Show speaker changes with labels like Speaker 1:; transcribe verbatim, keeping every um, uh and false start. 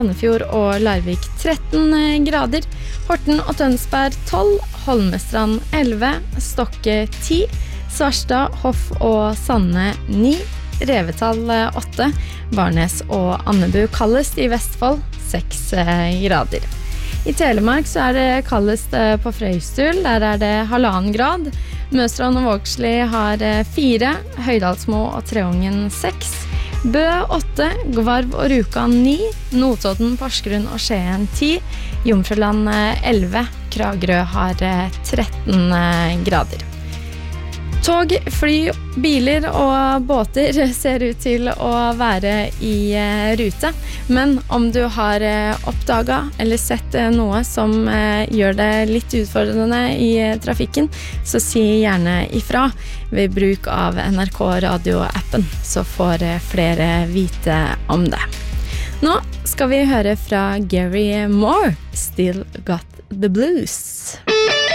Speaker 1: Sandefjord og Larvik tretten grader, Horten og Tønsberg tolv, Holmestrand elleve, Stokke ti, Svarstad, Hoff og Sande ni, Revetal åtte, Barnes og Andebu kaldest i Vestfold seks grader. I Telemark så er det kaldest på Frøystul, der er det halvannen grad, Møstrand og Vågsli har fire, Høydalsmo og Treungen seks, Bø åtte, Gvarv og Rjukan ni, Notodden, Porsgrunn og Skien ti, Jomfruland elleve, Kragerø har tretten grader. Tog, fly, biler og båter ser ut til å være i rute, men om du har oppdaget eller sett noe som gjør det litt utfordrende i trafikken, så si gjerne ifra ved bruk av N R K Radio-appen, så får flere vite om det. Nå skal vi høre fra Gary Moore, Still Got the Blues.